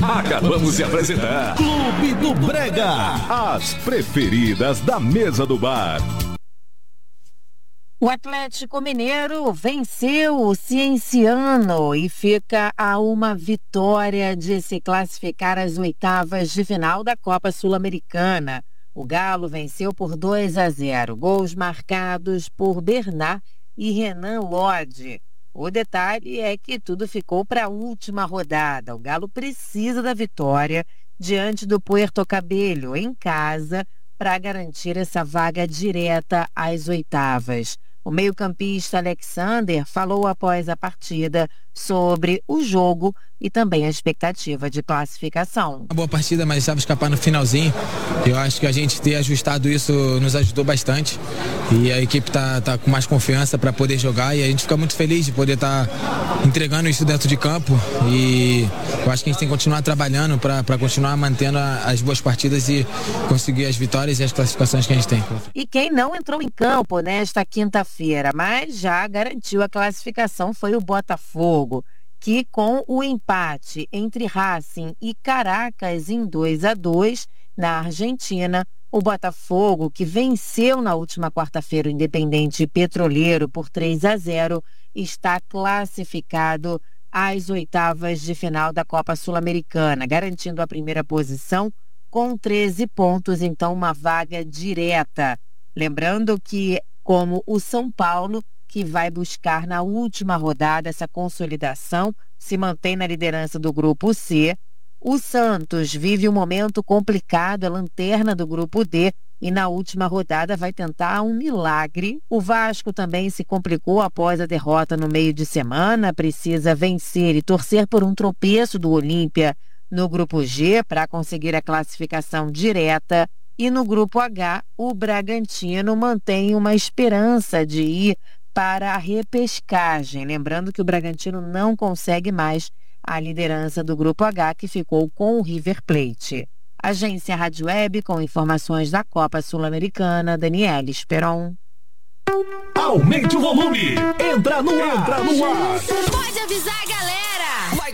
Acabamos de apresentar Clube do Brega, as preferidas da mesa do bar. O Atlético Mineiro venceu o Cienciano e fica a uma vitória de se classificar às oitavas de final da Copa Sul-Americana. O Galo venceu por 2-0, gols marcados por Bernard e Renan Lodge. O detalhe é que tudo ficou para a última rodada. O Galo precisa da vitória diante do Puerto Cabello em casa para garantir essa vaga direta às oitavas. O meio-campista Alexander falou após a partida sobre o jogo e também a expectativa de classificação. Uma boa partida, mas sabe escapar no finalzinho. Eu acho que a gente ter ajustado isso nos ajudou bastante e a equipe tá com mais confiança para poder jogar e a gente fica muito feliz de poder estar entregando isso dentro de campo e eu acho que a gente tem que continuar trabalhando para continuar mantendo as boas partidas e conseguir as vitórias e as classificações que a gente tem. E quem não entrou em campo nesta quinta-feira, mas já garantiu a classificação foi o Botafogo, que com o empate entre Racing e Caracas em 2-2 na Argentina, o Botafogo, que venceu na última quarta-feira o Independente Petroleiro por 3-0, está classificado às oitavas de final da Copa Sul-Americana, garantindo a primeira posição com 13 pontos, então uma vaga direta. Lembrando que, como o São Paulo, que vai buscar na última rodada essa consolidação, se mantém na liderança do Grupo C. O Santos vive um momento complicado, a lanterna do Grupo D, e na última rodada vai tentar um milagre. O Vasco também se complicou após a derrota no meio de semana, precisa vencer e torcer por um tropeço do Olímpia no Grupo G para conseguir a classificação direta. E no Grupo H, o Bragantino mantém uma esperança de ir para a repescagem. Lembrando que o Bragantino não consegue mais a liderança do Grupo H, que ficou com o River Plate. Agência Rádio Web, com informações da Copa Sul-Americana, Daniela Esperon. Aumente o volume, entra no ar. Pode avisar a galera.